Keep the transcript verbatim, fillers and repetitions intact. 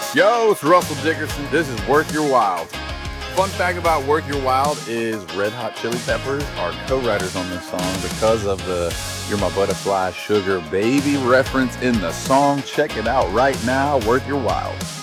Yo, it's Russell Dickerson. This is Worth Your Wild. Fun fact about Worth Your Wild is Red Hot Chili Peppers are co-writers on this song because of the You're My Butterfly Sugar Baby reference in the song. Check it out right now, Worth Your Wild.